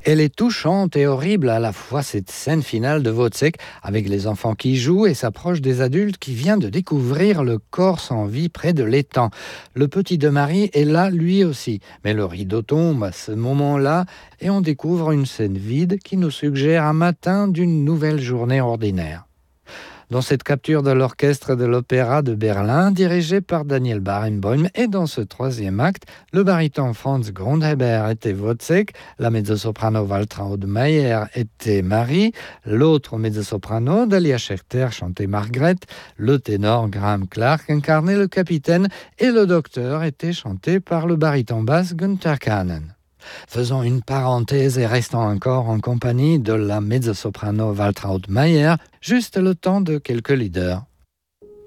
Elle est touchante et horrible à la fois, cette scène finale de Wozzeck, avec les enfants qui jouent et s'approche des adultes qui vient de découvrir le corps sans vie près de l'étang. Le petit de Marie est là lui aussi, mais le rideau tombe à ce moment-là et on découvre une scène vide qui nous suggère un matin d'une nouvelle journée ordinaire. Dans cette capture de l'orchestre de l'Opéra de Berlin, dirigé par Daniel Barenboim, et dans ce troisième acte, le baryton Franz Grundheber était Wozzeck, la mezzo-soprano Waltraud Mayer était Marie, l'autre mezzo-soprano, Dahlia Schechter, chantait Margaret, le ténor Graham Clark incarnait le capitaine et le docteur était chanté par le baryton basse Günther Kahnen. Faisons une parenthèse et restons encore en compagnie de la mezzo-soprano Waltraud Mayer, juste le temps de quelques leaders.